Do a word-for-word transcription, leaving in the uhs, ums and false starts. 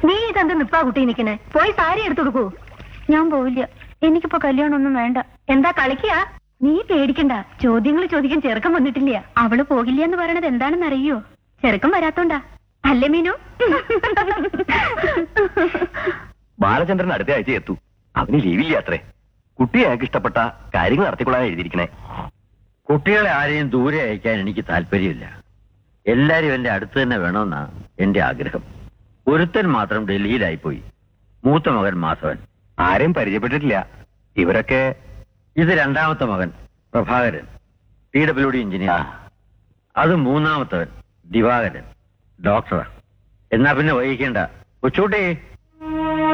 നീ ഇതെന്ത് നിപ്പാ കുട്ടി നിക്കണേ? പോയി സാരി എടുത്തു കൊടുക്കൂ. ഞാൻ പോവില്ല, എനിക്കിപ്പോ കല്യാണം ഒന്നും വേണ്ട. എന്താ കളിക്കുക? നീ പേടിക്കണ്ട, ചോദ്യങ്ങൾ ചോദിക്കാൻ ചെറുക്കം വന്നിട്ടില്ല. അവള് പോകില്ല എന്ന് പറയണത് എന്താണെന്ന് അറിയോ? ചെറുക്കം വരാത്തോണ്ടാ അല്ലേ മീനു? ബാലചന്ദ്രൻ അടുത്ത ആഴ്ച എത്തൂ. അവന് ലീവില്ല അത്രേ. കുട്ടി അയാൾക്ക് ഇഷ്ടപ്പെട്ട കാര്യങ്ങൾ നടത്തിക്കൊള്ളാൻ എഴുതിയിരിക്കണേ. കുട്ടികളെ ആരെയും ദൂരെ അയക്കാൻ എനിക്ക് താല്പര്യമില്ല. എല്ലാരും എന്റെ അടുത്ത് തന്നെ വേണമെന്നാ എന്റെ ആഗ്രഹം. ഒരുത്തൻ മാത്രം ഡൽഹിയിലായിപ്പോയി, മൂത്ത മകൻ മാധവൻ. ആരെയും പരിചയപ്പെട്ടിട്ടില്ല. ഇവരൊക്കെ ഇത് രണ്ടാമത്തെ മകൻ Prabhakaran, P W D engineer. അത് മൂന്നാമത്തവൻ ദിവാകരൻ, ഡോക്ടറാ. എന്നാ പിന്നെ വൈകിക്കേണ്ട. കൊച്ചൂട്ടി